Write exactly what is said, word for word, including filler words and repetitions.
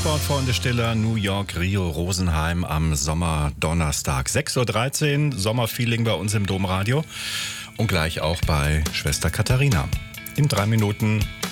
Sportfreunde Stiller, New York, Rio, Rosenheim am Sommerdonnerstag. sechs Uhr dreizehn, Sommerfeeling bei uns im Domradio und gleich auch bei Schwester Katharina. In drei Minuten